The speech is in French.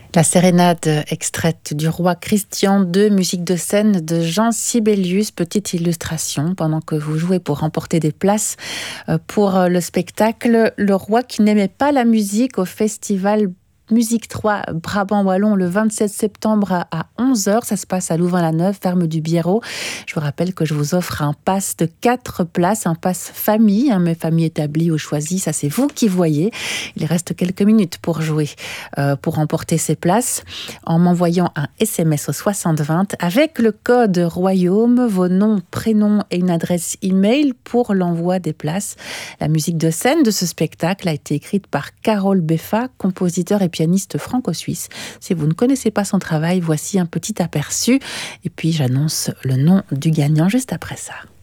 La sérénade extraite du roi Christian II, musique de scène de Jean Sibelius, petite illustration pendant que vous jouez pour remporter des places pour le spectacle Le roi qui n'aimait pas la musique au festival Musique 3 Brabant Wallon le 27 septembre à 11h. Ça se passe à Louvain-la-Neuve, ferme du Biérot. Je vous rappelle que je vous offre un pass de 4 places, un pass famille, mais famille établie ou choisie, ça c'est vous qui voyez. Il reste quelques minutes pour jouer, pour remporter ces places, en m'envoyant un SMS au 6020 avec le code Royaume, vos noms, prénoms et une adresse email pour l'envoi des places. La musique de scène de ce spectacle a été écrite par Carole Beffa, compositeur et pianiste franco-suisse. Si vous ne connaissez pas son travail, voici un petit aperçu. Et puis j'annonce le nom du gagnant juste après ça.